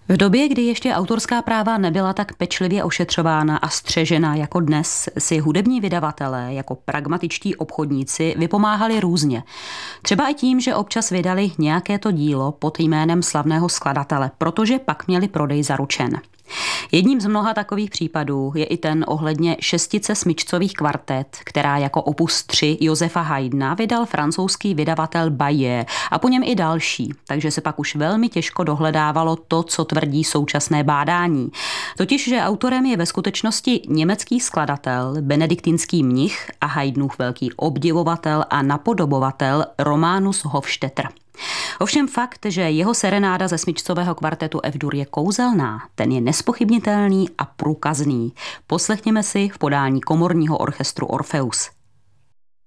V době, kdy ještě autorská práva nebyla tak pečlivě ošetřována a střežena jako dnes, si hudební vydavatelé jako pragmatičtí obchodníci vypomáhali různě. Třeba i tím, že občas vydali nějaké to dílo pod jménem slavného skladatele, protože pak měli prodej zaručen. Jedním z mnoha takových případů je i ten ohledně šestice smyčcových kvartet, která jako opus 3 Josefa Haydna vydal francouzský vydavatel Bayer a po něm i další, takže se pak už velmi těžko dohledávalo to, co tvrdí současné bádání. Totiž, že autorem je ve skutečnosti německý skladatel, benediktinský mnich a Haydnův velký obdivovatel a napodobovatel Románus Hofstetter. Ovšem fakt, že jeho serenáda ze smyčcového kvartetu F-dur je kouzelná, ten je nespochybnitelný a průkazný. Poslechněme si v podání komorního orchestru Orfeus.